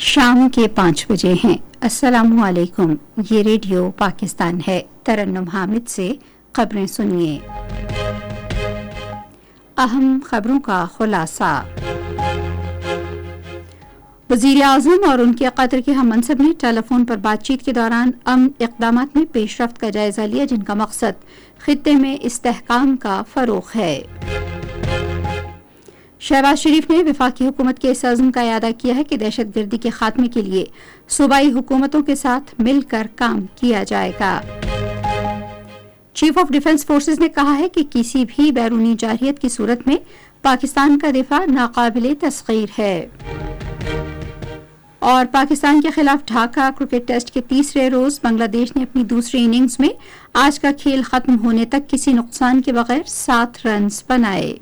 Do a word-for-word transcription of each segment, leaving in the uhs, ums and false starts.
شام کے پانچ بجے ہیں۔ السلام علیکم، یہ ریڈیو پاکستان ہے۔ ترنم حامد سے خبریں سنیے۔ اہم خبروں کا خلاصہ۔ وزیر اعظم اور ان کے قطر کے ہم منصب نے ٹیلی فون پر بات چیت کے دوران امن اقدامات میں پیش رفت کا جائزہ لیا، جن کا مقصد خطے میں استحکام کا فروغ ہے۔ شہباز شریف نے وفاقی حکومت کے اس عزم کا اعادہ کیا ہے کہ دہشت گردی کے خاتمے کے لیے صوبائی حکومتوں کے ساتھ مل کر کام کیا جائے گا۔ چیف آف ڈیفنس فورسز نے کہا ہے کہ کسی بھی بیرونی جارحیت کی صورت میں پاکستان کا دفاع ناقابل تسخیر ہے۔ اور پاکستان کے خلاف ڈھاکہ کرکٹ ٹیسٹ کے تیسرے روز بنگلہ دیش نے اپنی دوسری اننگز میں آج کا کھیل ختم ہونے تک کسی نقصان کے بغیر سات رنز بنائے۔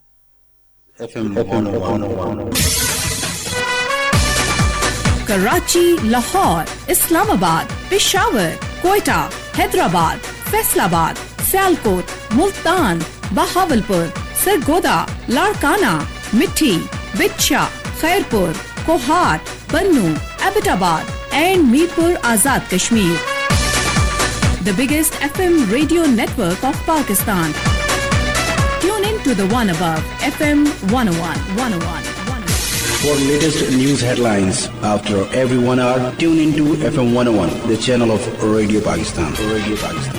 کراچی، لاہور، اسلام آباد، پشاور، کوئٹہ، حیدرآباد، فیصل آباد، سیالکوٹ، ملتان، بہاولپور، سرگودا، لاڑکانہ، مٹھی، بچھا، خیرپور، کوہاٹ، بنو، ایبٹ آباد and Mirpur Azad Kashmir. The biggest F M radio network of Pakistan. Tune in to the one above F M one oh one, one oh one, one oh one. For latest news headlines after every one hour, tune into F M one oh one, the channel of Radio Pakistan. Radio Pakistan.